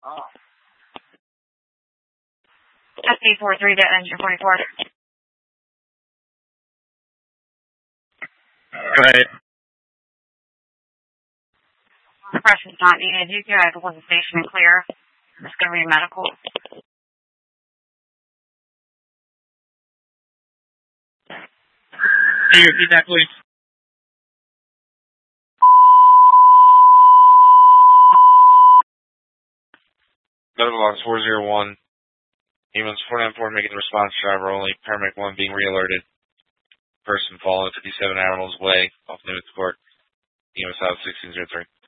SD43 to engine 44. Go ahead. Compression's not needed. You guys will the station and clear. It's going to be medical. Can you repeat that, please? Medical logs 401. Ambulance 494 making the response, driver only. Paramedic 1 being re-alerted. Person fallen 57 Admiral's Way off Newman's Court. EMS out 1603.